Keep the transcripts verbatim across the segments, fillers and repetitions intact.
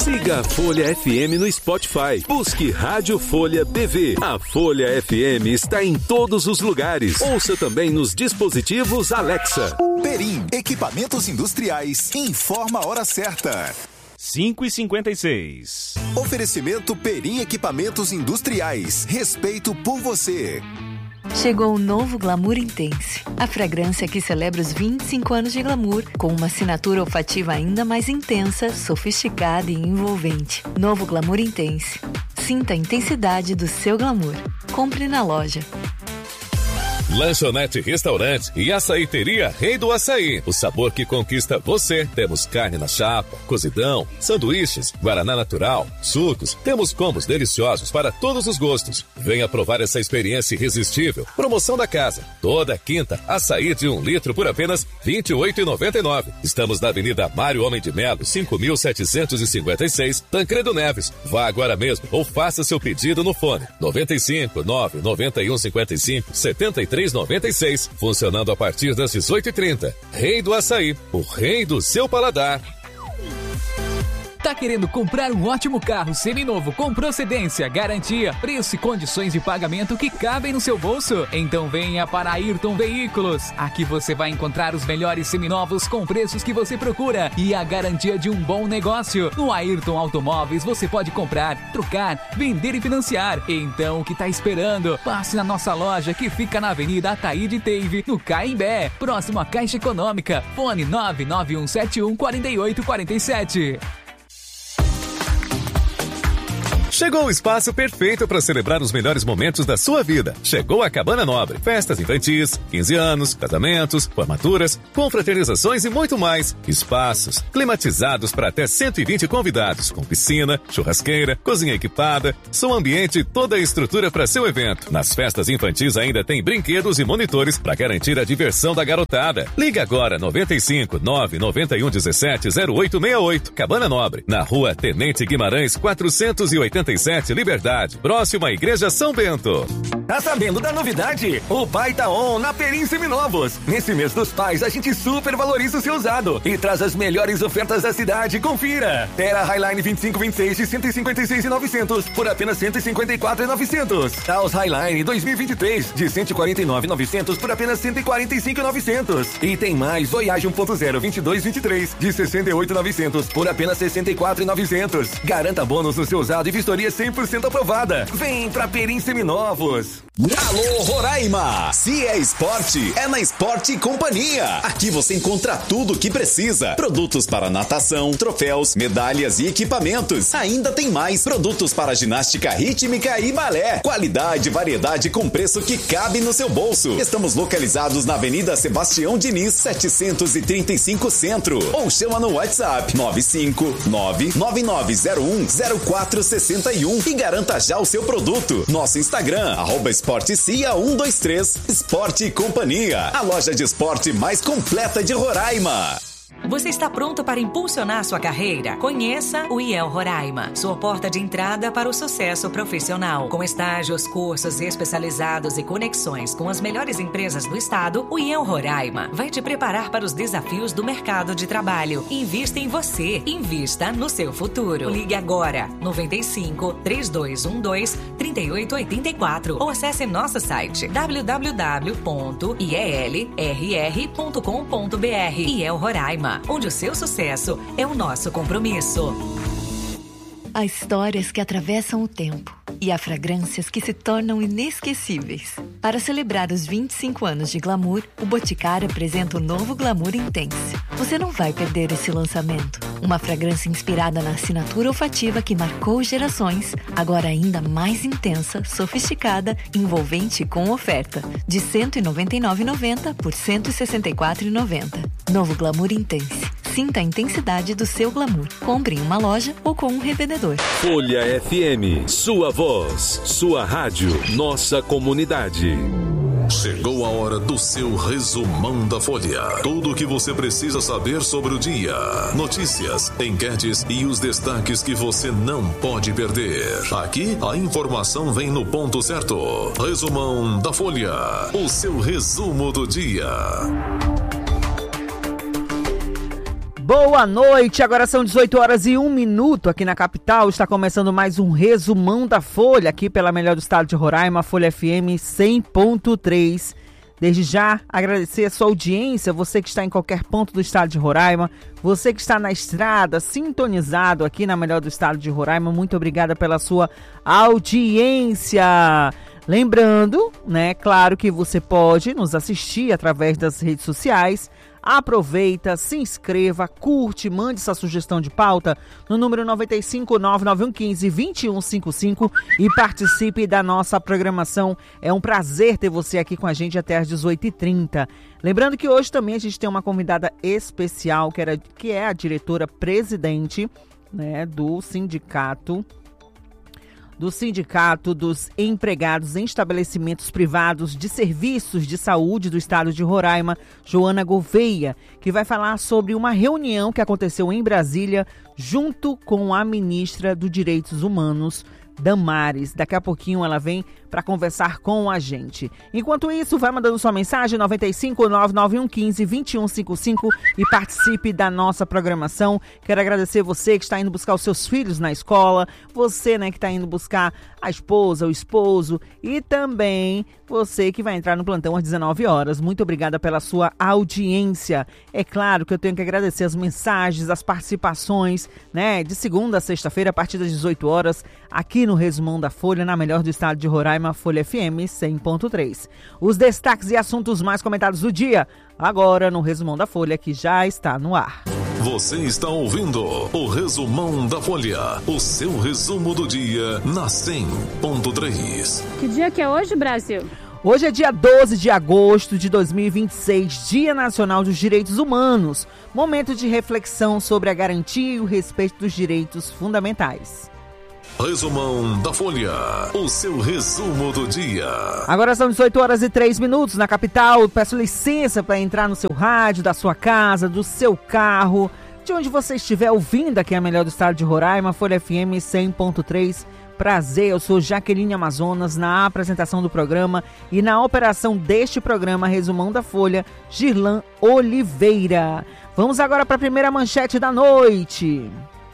Siga a Folha F M no Spotify. Busque Rádio Folha B V. A Folha F M está em todos os lugares. Ouça também nos dispositivos Alexa. Perim, equipamentos industriais. Informa a hora certa. cinco e cinquenta e seis. Oferecimento Perim Equipamentos Industriais. Respeito por você. Chegou o novo Glamour Intense, a fragrância que celebra os vinte e cinco anos de glamour, com uma assinatura olfativa ainda mais intensa, sofisticada e envolvente. Novo Glamour Intense. Sinta a intensidade do seu glamour. Compre na loja. Lanchonete Restaurante e Açaiteria Rei do Açaí. O sabor que conquista você. Temos carne na chapa, cozidão, sanduíches, guaraná natural, sucos. Temos combos deliciosos para todos os gostos. Venha provar essa experiência irresistível. Promoção da casa. Toda quinta, açaí de um litro por apenas vinte e oito reais e noventa e nove centavos. Estamos na Avenida Mário Homem de Melo, cinco mil setecentos e cinquenta e seis, Tancredo Neves. Vá agora mesmo ou faça seu pedido no fone noventa e cinco, nove nove um cinco cinco, sete três noventa e seis, funcionando a partir das dezoito e trinta. Rei do Açaí, o rei do seu paladar. Tá querendo comprar um ótimo carro seminovo com procedência, garantia, preço e condições de pagamento que cabem no seu bolso? Então venha para a Ayrton Veículos. Aqui você vai encontrar os melhores seminovos com preços que você procura e a garantia de um bom negócio. No Ayrton Automóveis você pode comprar, trocar, vender e financiar. Então o que tá esperando? Passe na nossa loja que fica na Avenida Ataíde Teive, no Caimbé, próximo à Caixa Econômica. Fone nove nove um sete um quatro oito quatro sete. Chegou o espaço perfeito para celebrar os melhores momentos da sua vida. Chegou a Cabana Nobre. Festas infantis, quinze anos, casamentos, formaturas, confraternizações e muito mais. Espaços climatizados para até cento e vinte convidados, com piscina, churrasqueira, cozinha equipada, som ambiente e toda a estrutura para seu evento. Nas festas infantis ainda tem brinquedos e monitores para garantir a diversão da garotada. Liga agora noventa e cinco, nove nove um um sete, zero oito seis oito. Cabana Nobre, na Rua Tenente Guimarães, quatrocentos e oitenta e sete, Liberdade, próximo à Igreja São Bento. Tá sabendo da novidade? O Pai tá on na Perim Seminovos. Nesse mês dos pais, a gente super valoriza o seu usado e traz as melhores ofertas da cidade. Confira! Terra Highline vinte e cinco, vinte e seis de cento e cinquenta e seis mil e novecentos por apenas cento e cinquenta e quatro mil e novecentos. Taos Highline dois mil e vinte e três de cento e quarenta e nove mil e novecentos por apenas cento e quarenta e cinco mil e novecentos. E tem mais Voyage um ponto zero vinte e dois, vinte e três de sessenta e oito mil e novecentos por apenas sessenta e quatro mil e novecentos. Garanta bônus no seu usado e vistoria cem por cento aprovada. Vem pra Perim Seminovos. Alô, Roraima! Se é esporte, é na Esporte Companhia. Aqui você encontra tudo o que precisa. Produtos para natação, troféus, medalhas e equipamentos. Ainda tem mais produtos para ginástica rítmica e balé. Qualidade e variedade com preço que cabe no seu bolso. Estamos localizados na Avenida Sebastião Diniz, setecentos e trinta e cinco Centro. Ou chama no WhatsApp nove cinco nove, nove nove zero um, zero quatro seis um e garanta já o seu produto. Nosso Instagram, arroba Esporte Cia um dois três. Esporte Companhia, a loja de esporte mais completa de Roraima. Você está pronto para impulsionar sua carreira? Conheça o I E L Roraima, sua porta de entrada para o sucesso profissional. Com estágios, cursos especializados e conexões com as melhores empresas do estado, o I E L Roraima vai te preparar para os desafios do mercado de trabalho. Invista em você, invista no seu futuro. Ligue agora, noventa e cinco, trinta e dois doze, trinta e oito oitenta e quatro ou acesse nosso site w w w ponto i e l r r ponto com ponto b r. I E L Roraima, onde o seu sucesso é o nosso compromisso. Há histórias que atravessam o tempo e há fragrâncias que se tornam inesquecíveis. Para celebrar os vinte e cinco anos de Glamour, o Boticário apresenta o novo Glamour Intense. Você não vai perder esse lançamento. Uma fragrância inspirada na assinatura olfativa que marcou gerações, agora ainda mais intensa, sofisticada, envolvente e com oferta. De cento e noventa e nove reais e noventa centavos por cento e sessenta e quatro reais e noventa centavos. Novo Glamour Intense. Sinta a intensidade do seu glamour. Compre em uma loja ou com um revendedor. Folha F M, sua voz, sua rádio, nossa comunidade. Chegou a hora do seu resumão da Folha. Tudo o que você precisa saber sobre o dia. Notícias, enquetes e os destaques que você não pode perder. Aqui, a informação vem no ponto certo. Resumão da Folha. O seu resumo do dia. Boa noite, agora são dezoito horas e um minuto aqui na capital. Está começando mais um resumão da Folha, aqui pela melhor do estado de Roraima, Folha F M cem ponto três. Desde já, agradecer a sua audiência, você que está em qualquer ponto do estado de Roraima, você que está na estrada, sintonizado aqui na melhor do estado de Roraima, muito obrigada pela sua audiência. Lembrando, né, claro que você pode nos assistir através das redes sociais. Aproveita, se inscreva, curte, mande sua sugestão de pauta no número nove cinco nove nove um um cinco dois um cinco cinco e participe da nossa programação. É um prazer ter você aqui com a gente até às dezoito e trinta. Lembrando que hoje também a gente tem uma convidada especial, que, era, que é a diretora-presidente, né, do sindicato do Sindicato dos Empregados em Estabelecimentos Privados de Serviços de Saúde do Estado de Roraima, Joana Gouveia, que vai falar sobre uma reunião que aconteceu em Brasília junto com a ministra dos Direitos Humanos, Damares. Daqui a pouquinho ela vem para conversar com a gente. Enquanto isso, vai mandando sua mensagem nove cinco nove nove um um cinco dois um cinco cinco e participe da nossa programação. Quero agradecer você que está indo buscar os seus filhos na escola, você, né, que está indo buscar a esposa, o esposo e também você que vai entrar no plantão às dezenove horas. Muito obrigada pela sua audiência. É claro que eu tenho que agradecer as mensagens, as participações, né, de segunda a sexta-feira a partir das dezoito horas aqui no Resumão da Folha, na melhor do estado de Roraima, Folha F M cem ponto três. Os destaques e assuntos mais comentados do dia, agora no Resumão da Folha, que já está no ar. Você está ouvindo o Resumão da Folha, o seu resumo do dia na cem ponto três. Que dia que é hoje, Brasil? Hoje é dia doze de agosto de dois mil e vinte e seis, Dia Nacional dos Direitos Humanos, momento de reflexão sobre a garantia e o respeito dos direitos fundamentais. Resumão da Folha, o seu resumo do dia. Agora são dezoito horas e três minutos na capital. Peço licença para entrar no seu rádio, da sua casa, do seu carro, de onde você estiver ouvindo aqui a melhor do estado de Roraima, Folha F M cem ponto três. Prazer, eu sou Jaqueline Amazonas, na apresentação do programa e na operação deste programa Resumão da Folha, Girlan Oliveira. Vamos agora para a primeira manchete da noite.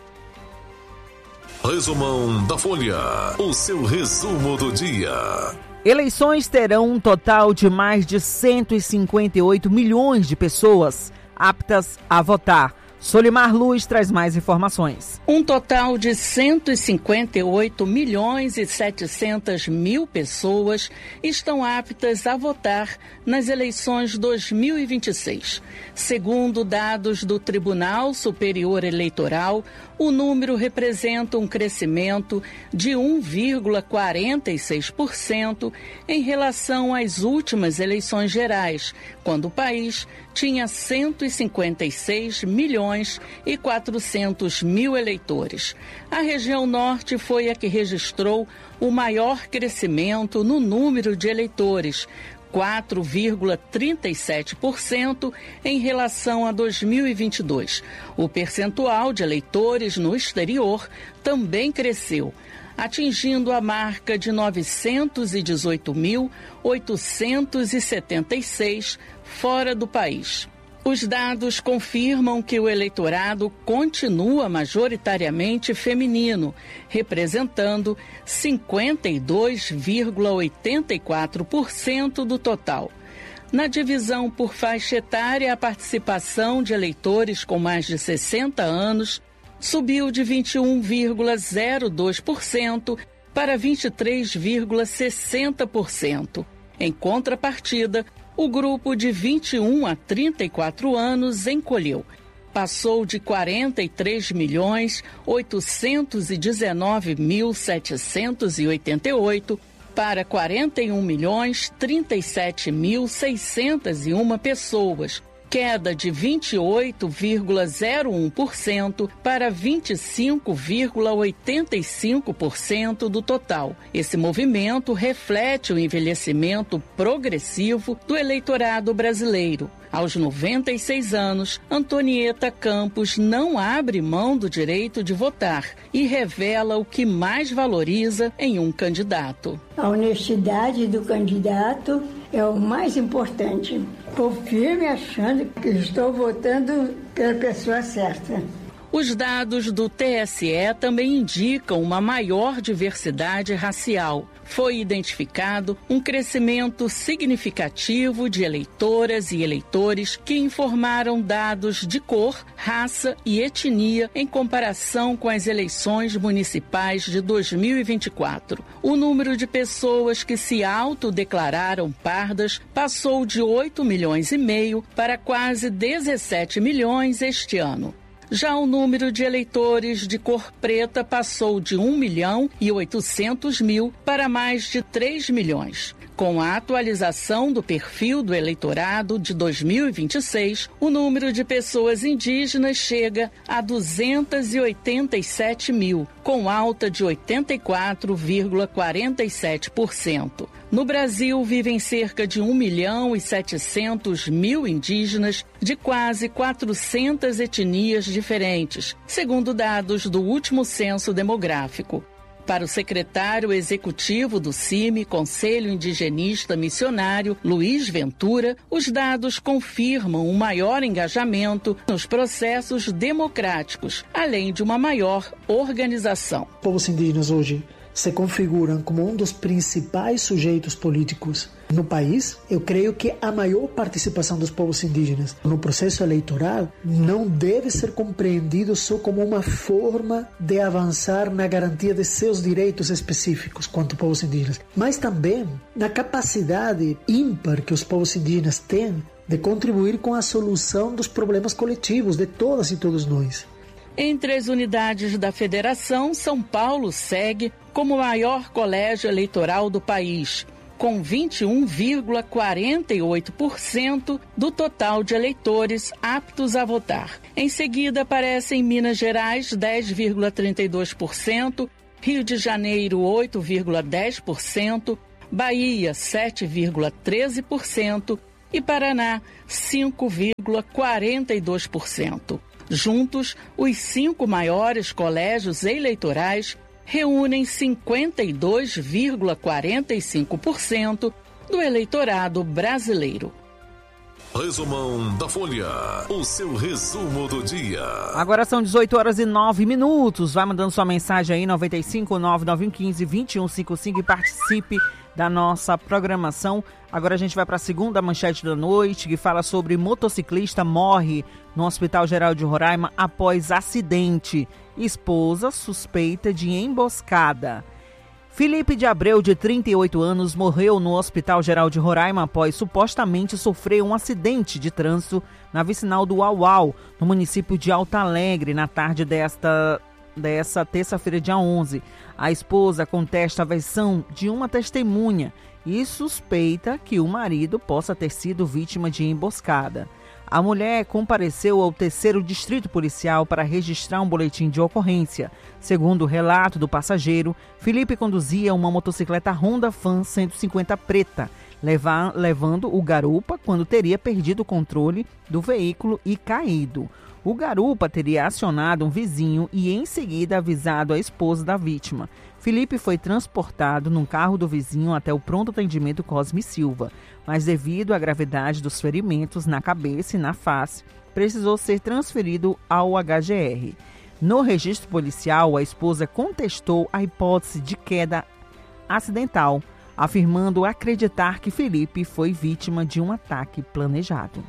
Resumão da Folha, o seu resumo do dia. Eleições terão um total de mais de cento e cinquenta e oito milhões de pessoas aptas a votar. Solimar Luz traz mais informações. Um total de cento e cinquenta e oito milhões e setecentas mil pessoas estão aptas a votar nas eleições dois mil e vinte e seis. Segundo dados do Tribunal Superior Eleitoral, o número representa um crescimento de um vírgula quarenta e seis por cento em relação às últimas eleições gerais, quando o país tinha cento e cinquenta e seis milhões e quatrocentos mil eleitores. A região norte foi a que registrou o maior crescimento no número de eleitores, quatro vírgula trinta e sete por cento em relação a dois mil e vinte e dois. O percentual de eleitores no exterior também cresceu, atingindo a marca de novecentos e dezoito mil oitocentos e setenta e seis fora do país. Os dados confirmam que o eleitorado continua majoritariamente feminino, representando cinquenta e dois vírgula oitenta e quatro por cento do total. Na divisão por faixa etária, a participação de eleitores com mais de sessenta anos subiu de vinte e um vírgula zero dois por cento para vinte e três vírgula sessenta por cento. Em contrapartida, o grupo de vinte e um a trinta e quatro anos encolheu. Passou de quarenta e três milhões oitocentos e dezenove mil setecentos e oitenta e oito para quarenta e um milhões trinta e sete mil seiscentos e uma pessoas, queda de vinte e oito vírgula zero um por cento para vinte e cinco vírgula oitenta e cinco por cento do total. Esse movimento reflete o envelhecimento progressivo do eleitorado brasileiro. Aos noventa e seis anos, Antonieta Campos não abre mão do direito de votar e revela o que mais valoriza em um candidato. A honestidade do candidato é o mais importante, Estou firme achando que estou votando pela pessoa certa. Os dados do T S E também indicam uma maior diversidade racial. Foi identificado um crescimento significativo de eleitoras e eleitores que informaram dados de cor, raça e etnia em comparação com as eleições municipais de dois mil e vinte e quatro. O número de pessoas que se autodeclararam pardas passou de oito milhões e meio para quase dezessete milhões este ano. Já o número de eleitores de cor preta passou de um milhão e oitocentos mil para mais de três milhões. Com a atualização do perfil do eleitorado de dois mil e vinte e seis, o número de pessoas indígenas chega a duzentos e oitenta e sete mil, com alta de oitenta e quatro vírgula quarenta e sete por cento. No Brasil, vivem cerca de um milhão e setecentos mil indígenas de quase quatrocentas etnias diferentes, segundo dados do último censo demográfico. Para o secretário executivo do C I M, Conselho Indigenista Missionário, Luiz Ventura, os dados confirmam um maior engajamento nos processos democráticos, além de uma maior organização. Povos indígenas hoje se configuram como um dos principais sujeitos políticos no país. Eu creio que a maior participação dos povos indígenas no processo eleitoral não deve ser compreendido só como uma forma de avançar na garantia de seus direitos específicos quanto povos indígenas, mas também na capacidade ímpar que os povos indígenas têm de contribuir com a solução dos problemas coletivos de todas e todos nós. Entre as unidades da federação, São Paulo segue como o maior colégio eleitoral do país, com vinte e um vírgula quarenta e oito por cento do total de eleitores aptos a votar. Em seguida aparecem Minas Gerais, dez vírgula trinta e dois por cento, Rio de Janeiro, oito vírgula dez por cento, Bahia, sete vírgula treze por cento e Paraná, cinco vírgula quarenta e dois por cento. Juntos, os cinco maiores colégios eleitorais reúnem cinquenta e dois vírgula quarenta e cinco por cento do eleitorado brasileiro. Resumão da Folha, o seu resumo do dia. Agora são dezoito horas e nove minutos. Vai mandando sua mensagem aí, noventa e cinco, nove nove um cinco, dois um cinco cinco, e participe da nossa programação. Agora a gente vai para a segunda manchete da noite, que fala sobre motociclista morre no Hospital Geral de Roraima após acidente. Esposa suspeita de emboscada. Felipe de Abreu, de trinta e oito anos, morreu no Hospital Geral de Roraima após supostamente sofrer um acidente de trânsito na vicinal do Uauau, no município de Alto Alegre, na tarde desta, dessa terça-feira, dia onze. A esposa contesta a versão de uma testemunha e suspeita que o marido possa ter sido vítima de emboscada. A mulher compareceu ao terceiro distrito policial para registrar um boletim de ocorrência. Segundo o relato do passageiro, Felipe conduzia uma motocicleta Honda Fan cento e cinquenta preta, levar, levando o garupa quando teria perdido o controle do veículo e caído. O garupa teria acionado um vizinho e em seguida avisado a esposa da vítima. Felipe foi transportado num carro do vizinho até o pronto atendimento Cosme Silva, mas devido à gravidade dos ferimentos na cabeça e na face, precisou ser transferido ao H G R. No registro policial, a esposa contestou a hipótese de queda acidental, afirmando acreditar que Felipe foi vítima de um ataque planejado.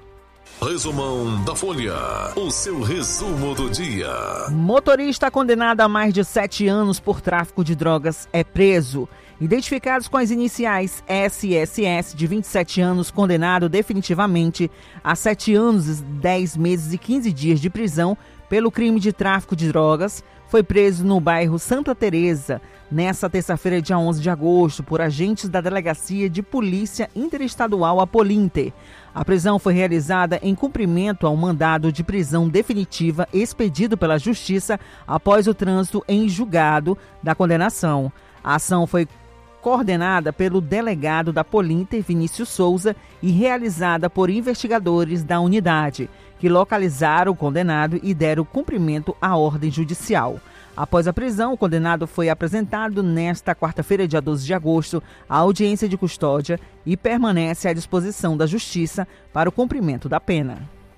Resumão da Folha, o seu resumo do dia. Motorista condenado a mais de sete anos por tráfico de drogas é preso. Identificados com as iniciais S S S, de vinte e sete anos, condenado definitivamente a sete anos, dez meses e quinze dias de prisão pelo crime de tráfico de drogas, foi preso no bairro Santa Teresa, nesta terça-feira, dia onze de agosto, por agentes da Delegacia de Polícia Interestadual Apolinter. A prisão foi realizada em cumprimento ao mandado de prisão definitiva expedido pela Justiça após o trânsito em julgado da condenação. A ação foi coordenada pelo delegado da Polinter, Vinícius Souza, e realizada por investigadores da unidade, que localizaram o condenado e deram cumprimento à ordem judicial. Após a prisão, o condenado foi apresentado nesta quarta-feira, dia doze de agosto, à audiência de custódia e permanece à disposição da Justiça para o cumprimento da pena.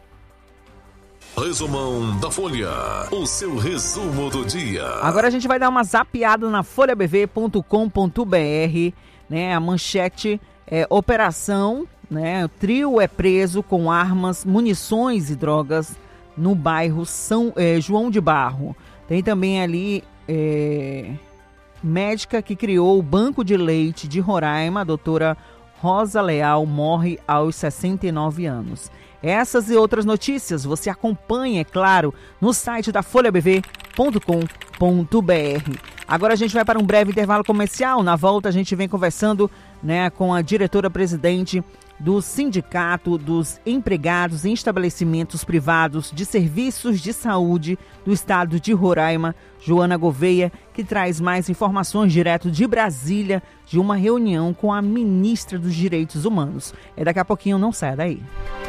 Resumão da Folha, o seu resumo do dia. Agora a gente vai dar uma zapeada na folha b v ponto com ponto b r, né? A manchete é Operação, né? O trio é preso com armas, munições e drogas no bairro São é, João de Barro. Tem também ali é, médica que criou o Banco de Leite de Roraima, a doutora Rosa Leal, morre aos sessenta e nove anos. Essas e outras notícias você acompanha, é claro, no site da folha b v ponto com ponto b r. Agora a gente vai para um breve intervalo comercial. Na volta a gente vem conversando, né, com a diretora-presidente do Sindicato dos Empregados em Estabelecimentos Privados de Serviços de Saúde do Estado de Roraima, Joana Gouveia, que traz mais informações direto de Brasília, de uma reunião com a ministra dos Direitos Humanos. É daqui a pouquinho, não saia daí.